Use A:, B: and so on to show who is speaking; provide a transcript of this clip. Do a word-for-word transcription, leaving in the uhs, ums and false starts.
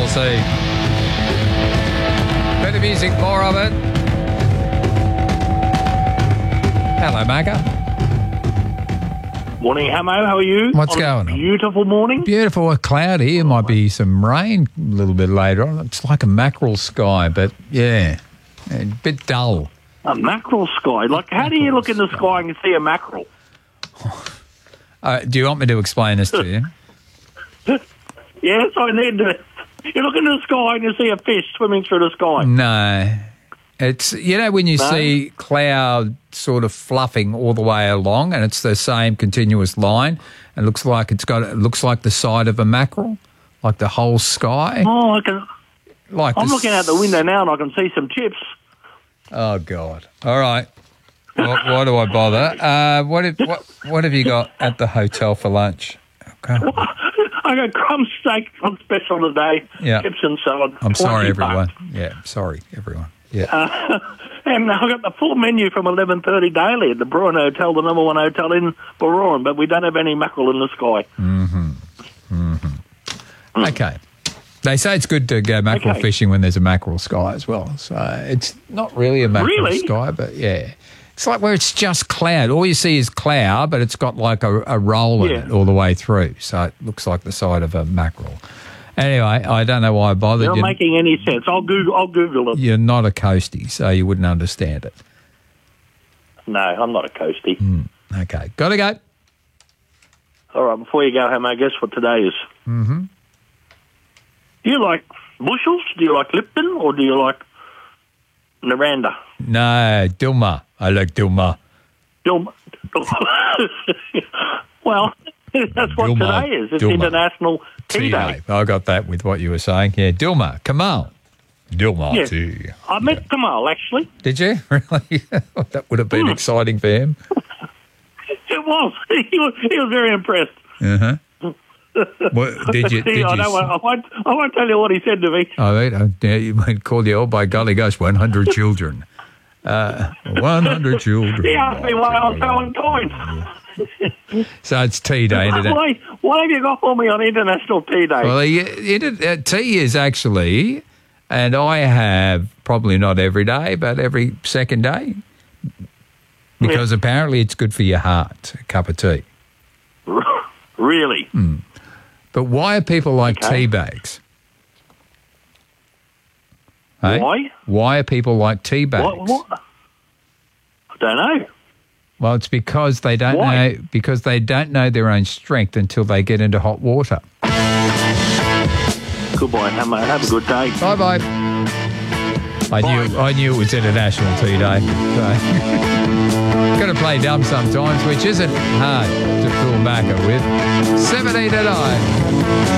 A: see. Bit of music, more of it. Hello, Macca.
B: Morning, Hamo. How are you?
A: What's
B: on
A: going
B: a
A: on?
B: Beautiful morning.
A: Beautiful, cloudy. It might be some rain a little bit later on. It's like a mackerel sky, but yeah, a bit dull.
B: A mackerel sky. Like, how do you look in the sky and see a mackerel?
A: Uh, do you want me to explain this to you?
B: Yes, I need to. You look in the sky and you see a fish swimming through the sky.
A: No. It's, you know, when you
B: No?
A: see cloud sort of fluffing all the way along and it's the same continuous line, it looks like it's got, it looks like the side of a mackerel, like the whole sky.
B: Oh, I can.
A: Like
B: I'm
A: the
B: looking out the window now and I can see some chips.
A: Oh, God. All right. What, why do I bother? Uh, what, have, what, what have you got at the hotel for lunch? Okay.
B: I got crumb steak on special today.
A: Yeah.
B: Chips and salad.
A: I'm sorry,
B: twenty bucks.
A: everyone. Yeah, sorry, everyone. Yeah.
B: Uh, and I got the full menu from eleven thirty daily at the Bruin Hotel, the number one hotel in Baroran, but we don't have any mackerel in the sky.
A: Mm-hmm. Mm-hmm. Okay. They say it's good to go mackerel
B: Okay.
A: fishing when there's a mackerel sky as well. So it's not really a mackerel
B: Really?
A: sky, but yeah. It's like where it's just cloud. All you see is cloud, but it's got like a, a roll in
B: Yeah.
A: it all the way through. So it looks like the side of a mackerel. Anyway, I don't know why I bothered.
B: Not
A: You're,
B: making any sense. I'll Google. I'll Google it.
A: you're not a coastie, so you wouldn't understand it.
B: No, I'm not a coastie.
A: Mm, okay. Got to go.
B: All right, before you go, Hamo, guess what today is?
A: Mm-hmm.
B: Do you like Bushels? Do you like Lipton? Or do you like Naranda?
A: No, Dilma. I like Dilma.
B: Dilma. Well, that's what
A: Dilma.
B: today is. It's
A: Dilma.
B: International Tea
A: Tea
B: Day.
A: day. I got that with what you were saying. Yeah, Dilma, come on. Dilma
B: Yes.
A: tea.
B: I met Kamal, actually.
A: Did you? Really? That would have been
B: Hmm.
A: exciting for him.
B: It was. He was, he was very impressed.
A: Uh-huh. What, did you? Did you
B: I, don't, want- I, won't, I won't tell you what he said to me.
A: Oh, wait, uh, yeah, you might call you, oh, by golly gosh, one hundred children. Uh, one hundred children.
B: He asked me why I was throwing coins.
A: So it's tea day, isn't it?
B: Why, what have you got for me on International Tea Day?
A: Well, it, it, uh, tea is actually, and I have probably not every day, but every second day, because apparently it's good for your heart, a cup of tea.
B: Really?
A: Mm. But why are people like
B: Okay.
A: tea bags? Hey?
B: Why?
A: Why are people like tea bags?
B: What, what? I don't know.
A: Well, it's because they don't
B: Why?
A: know because they don't know their own strength until they get into hot water.
B: Goodbye, Hamo. Have a good day.
A: Bye bye. I knew I knew it was International Tea Day. So got to play dumb sometimes, which isn't hard to fool Macca with. Seventeen to nine.